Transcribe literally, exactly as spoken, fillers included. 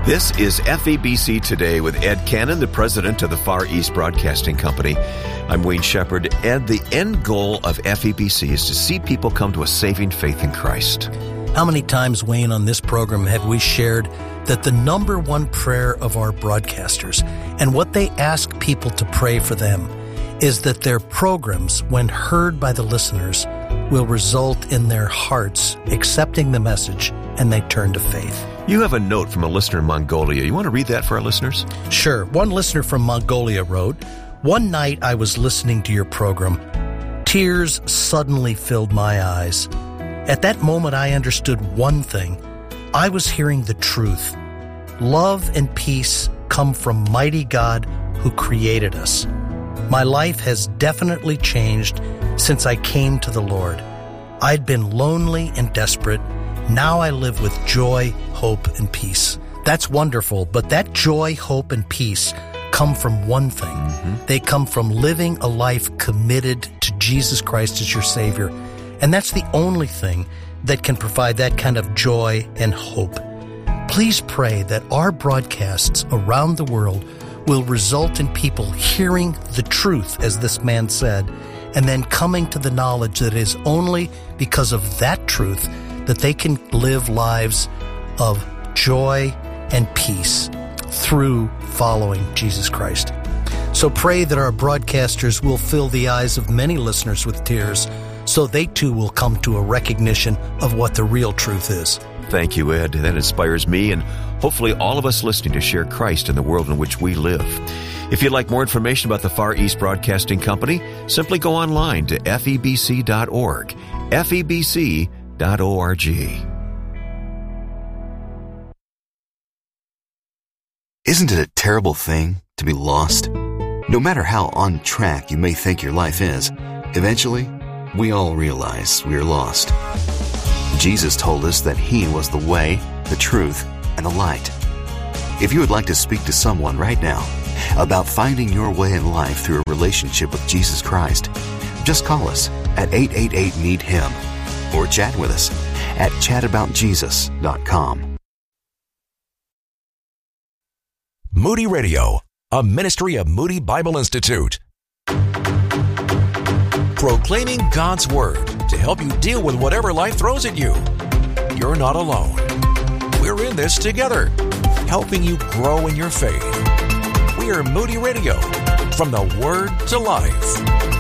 This is F E B C Today with Ed Cannon, the president of the Far East Broadcasting Company. I'm Wayne Shepherd. Ed, the end goal of F E B C is to see people come to a saving faith in Christ. How many times, Wayne, on this program have we shared that the number one prayer of our broadcasters and what they ask people to pray for them is that their programs, when heard by the listeners, will result in their hearts accepting the message and they turn to faith. You have a note from a listener in Mongolia. You want to read that for our listeners? Sure. One listener from Mongolia wrote, "One night I was listening to your program. Tears suddenly filled my eyes. At that moment I understood one thing. I was hearing the truth. Love and peace come from mighty God who created us. My life has definitely changed since I came to the Lord. I'd been lonely and desperate. Now I live with joy, hope, and peace." That's wonderful, but that joy, hope, and peace come from one thing. Mm-hmm. They come from living a life committed to Jesus Christ as your Savior. And that's the only thing that can provide that kind of joy and hope. Please pray that our broadcasts around the world will result in people hearing the truth, as this man said, and then coming to the knowledge that it is only because of that truth that they can live lives of joy and peace through following Jesus Christ. So pray that our broadcasters will fill the eyes of many listeners with tears so they too will come to a recognition of what the real truth is. Thank you, Ed. That inspires me and hopefully all of us listening to share Christ in the world in which we live. If you'd like more information about the Far East Broadcasting Company, simply go online to F E B C dot org, F E B C dot org. Isn't it a terrible thing to be lost? No matter how on track you may think your life is, eventually, we all realize we are lost. Jesus told us that He was the way, the truth, and the light. If you would like to speak to someone right now about finding your way in life through a relationship with Jesus Christ, just call us at eight eight eight, need him or chat with us at chat about jesus dot com. Moody Radio, a ministry of Moody Bible Institute. Proclaiming God's Word to help you deal with whatever life throws at you. You're not alone. We're in this together, helping you grow in your faith. We are Moody Radio, from the Word to Life.